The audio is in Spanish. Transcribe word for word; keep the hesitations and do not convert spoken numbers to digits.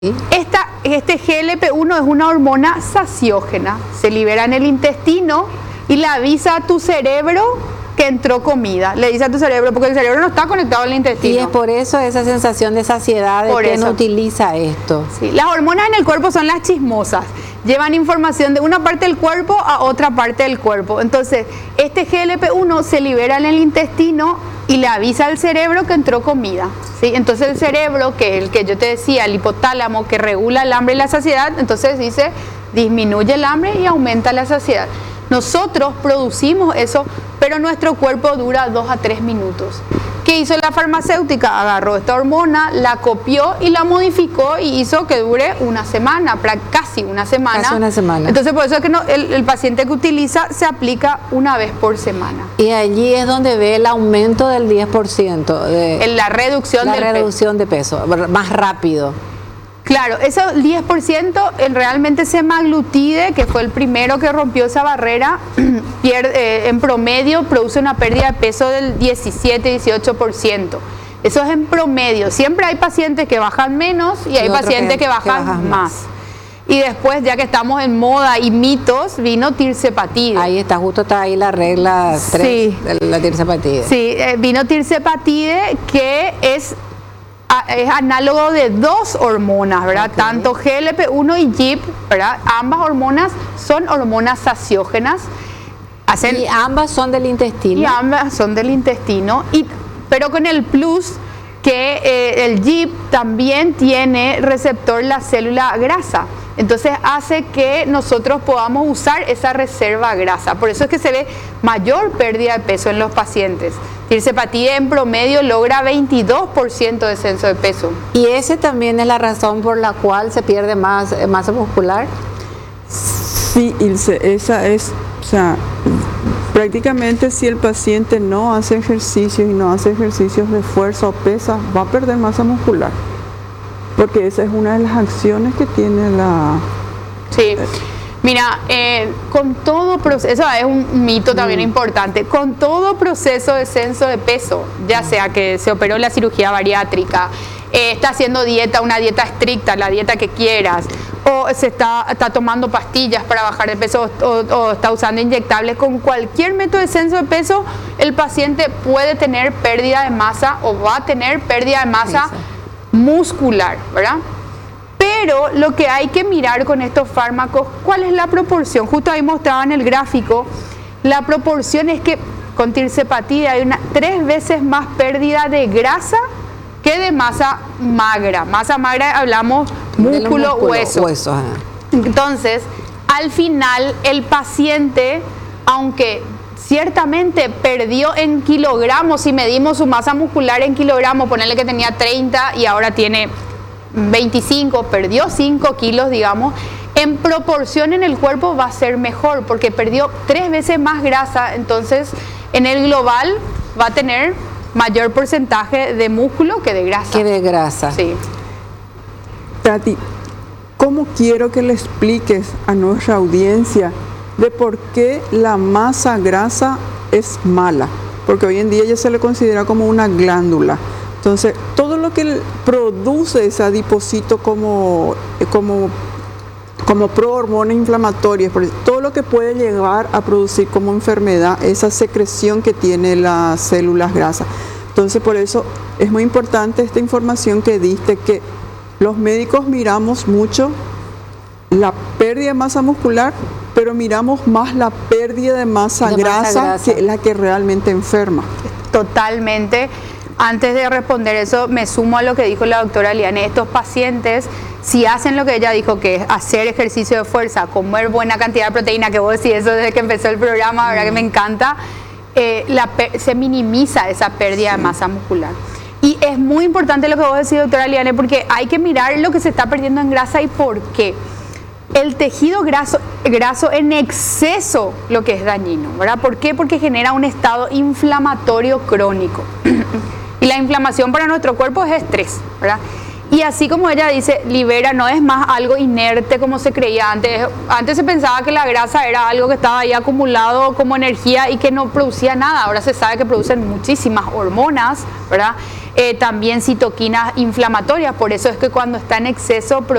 Esta, este G L P uno es una hormona saciógena, se libera en el intestino y le avisa a tu cerebro que entró comida. Le dice a tu cerebro, porque el cerebro no está conectado al intestino. Y es por eso esa sensación de saciedad de Por quien eso. utiliza esto. Sí, las hormonas en el cuerpo son las chismosas. Llevan información de una parte del cuerpo a otra parte del cuerpo. Entonces, este G L P uno se libera en el intestino y le avisa al cerebro que entró comida. ¿Sí? Entonces el cerebro, que es el que yo te decía, el hipotálamo, que regula el hambre y la saciedad, entonces dice, disminuye el hambre y aumenta la saciedad. Nosotros producimos eso, pero nuestro cuerpo dura dos a tres minutos. ¿Qué hizo la farmacéutica? Agarró esta hormona, la copió y la modificó y hizo que dure una semana, casi una semana. Casi una semana. Entonces por eso es que no, el, el paciente que utiliza se aplica una vez por semana. Y allí es donde ve el aumento del diez por ciento de En la reducción la del reducción de peso, más rápido. Claro, eso diez por ciento en realmente semaglutide, que fue el primero que rompió esa barrera, pierde, eh, en promedio produce una pérdida de peso del diecisiete a dieciocho por ciento. Eso es en promedio. Siempre hay pacientes que bajan menos y hay Y otros pacientes que, que- bajan, que bajan más. más. Y después, ya que estamos en moda y mitos, vino tirzepatide. Ahí está, justo está ahí la regla tres Sí. de la tirzepatide. Sí, eh, vino tirzepatide, que es, a- es análogo de dos hormonas, ¿verdad? Ok. Tanto G L P uno y G I P, ¿verdad? Ambas hormonas son hormonas saciógenas. Hacen, Y ambas son del intestino. y ambas son del intestino, y, pero con el plus que eh, el G I P también tiene receptor la célula grasa. Entonces hace que nosotros podamos usar esa reserva grasa. Por eso es que se ve mayor pérdida de peso en los pacientes. Tirzepatide en promedio logra veintidós por ciento de descenso de peso. Y ese también es la razón por la cual se pierde más eh, masa muscular. Sí, Ilse, esa es, o sea, prácticamente si el paciente no hace ejercicios y no hace ejercicios de fuerza o pesa, va a perder masa muscular. Porque esa es una de las acciones que tiene la... Sí. Mira, eh, con todo proceso, eso es un mito también Mm. importante, con todo proceso de descenso de peso, ya sea que se operó la cirugía bariátrica, eh, está haciendo dieta, una dieta estricta, la dieta que quieras, o se está, está tomando pastillas para bajar de peso, o, o está usando inyectables, con cualquier método de descenso de peso, el paciente puede tener pérdida de masa o va a tener pérdida de masa Eso. muscular, ¿verdad? Pero lo que hay que mirar con estos fármacos, ¿cuál es la proporción? Justo ahí mostraba en el gráfico, la proporción es que con tirzepatide hay una tres veces más pérdida de grasa que de masa magra. Masa magra hablamos De los músculo, músculos, hueso. huesos, ajá. Entonces, al final, el paciente, aunque ciertamente perdió en kilogramos, si medimos su masa muscular en kilogramos, ponerle que tenía treinta y ahora tiene veinticinco, perdió cinco kilos, digamos, en proporción en el cuerpo va a ser mejor, porque perdió tres veces más grasa, entonces en el global va a tener mayor porcentaje de músculo que de grasa. Que de grasa. Sí. Tati, ¿cómo quiero que le expliques a nuestra audiencia de por qué la masa grasa es mala? Porque hoy en día ya se le considera como una glándula. Entonces, todo lo que produce ese adipocito como, como, como prohormonas inflamatorias, todo lo que puede llegar a producir como enfermedad, esa secreción que tiene las células grasas. Entonces, por eso es muy importante esta información que diste, que los médicos miramos mucho la pérdida de masa muscular, pero miramos más la pérdida de masa, De masa grasa, grasa. que es la que realmente enferma. Totalmente. Antes de responder eso, me sumo a lo que dijo la doctora Liane. Estos pacientes, si hacen lo que ella dijo, que es hacer ejercicio de fuerza, comer buena cantidad de proteína, que vos decís eso desde que empezó el programa, verdad que me encanta, eh, la, se minimiza esa pérdida de masa muscular. Y es muy importante lo que vos decís, doctora Liane, porque hay que mirar lo que se está perdiendo en grasa y por qué. El tejido graso, graso en exceso lo que es dañino, ¿verdad? ¿Por qué? Porque genera un estado inflamatorio crónico. Y la inflamación para nuestro cuerpo es estrés, ¿verdad? Y así como ella dice, libera, no es más algo inerte como se creía antes. Antes se pensaba que la grasa era algo que estaba ahí acumulado como energía y que no producía nada. Ahora se sabe que producen muchísimas hormonas, ¿verdad? eh, también citoquinas inflamatorias, por eso es que cuando está en exceso